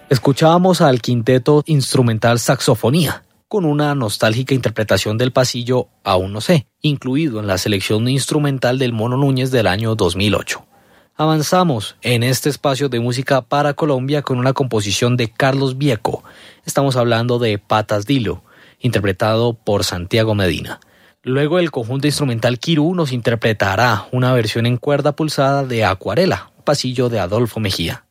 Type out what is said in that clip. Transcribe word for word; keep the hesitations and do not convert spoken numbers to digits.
Escuchábamos al quinteto instrumental Saxofonía, con una nostálgica interpretación del pasillo Aún no sé, incluido en la selección instrumental del Mono Núñez del año dos mil ocho. Avanzamos en este espacio de música para Colombia con una composición de Carlos Vieco. Estamos hablando de Patas Dilo, interpretado por Santiago Medina. Luego el conjunto instrumental Quirú nos interpretará una versión en cuerda pulsada de Acuarela, pasillo de Adolfo Mejía.